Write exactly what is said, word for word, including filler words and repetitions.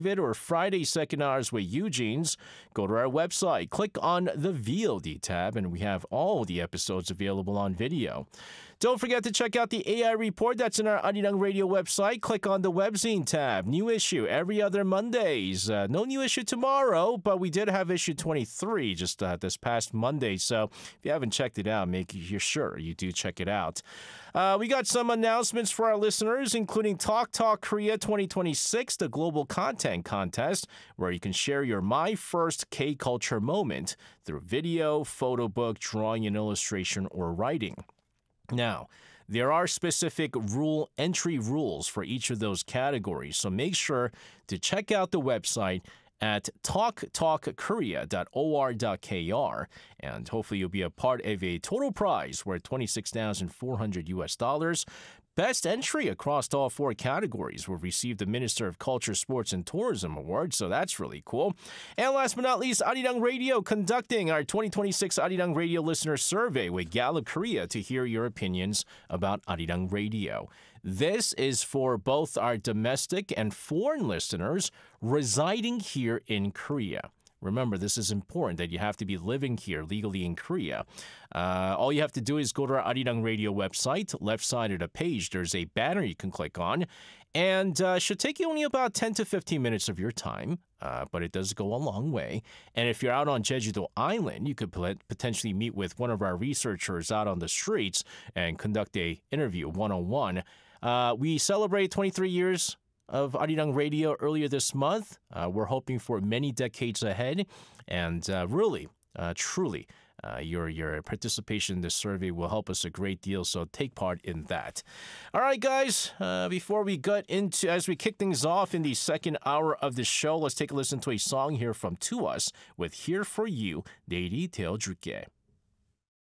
it or Friday second hours with Eugene's, go to our website, click on the V O D tab, and we have all the episodes available on video. Don't forget to check out the A I report that's in our Arirang Radio website. Click on the webzine tab. New issue every other Mondays. Uh, no new issue tomorrow, but we did have issue twenty-three just uh, this past Monday. So if you haven't checked it out, make sure you do check it out. Uh, we got some announcements for our listeners, including Talk Talk Korea twenty twenty-six, the global content contest, where you can share your My First K-Culture moment through video, photo book, drawing and illustration, or writing. Now, there are specific rule entry rules for each of those categories, so make sure to check out the website at talk talk korea dot o r dot k r, and hopefully you'll be a part of a total prize worth twenty-six thousand four hundred U S dollars. Best entry across all four categories will receive the Minister of Culture, Sports, and Tourism Award, so that's really cool. And last but not least, Arirang Radio conducting our twenty twenty-six Arirang Radio Listener Survey with Gallup Korea to hear your opinions about Arirang Radio. This is for both our domestic and foreign listeners residing here in Korea. Remember, this is important that you have to be living here legally in Korea. Uh, all you have to do is go to our Arirang Radio website. Left side of the page, there's a banner you can click on. And uh, should take you only about ten to fifteen minutes of your time, uh, but it does go a long way. And if you're out on Jeju-do Island, you could potentially meet with one of our researchers out on the streets and conduct a interview one-on-one. Uh, we celebrate twenty-three years of Arirang Radio earlier this month. Uh, we're hoping for many decades ahead, and uh, really, uh, truly, uh, your your participation in this survey will help us a great deal. So take part in that. All right, guys. Uh, before we get into, as we kick things off in the second hour of the show, let's take a listen to a song here from To Us with "Here for You." 내일이 되어줄게.